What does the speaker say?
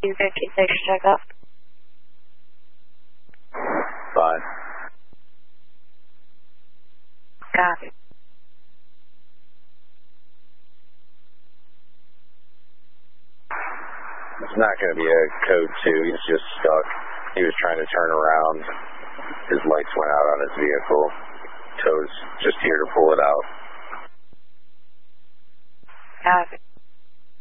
250, station checkup. Fine. Copy. It's not going to be a code 2. He's just stuck. He was trying to turn around. His lights went out on his vehicle. Tow's just here to pull it out. Copy.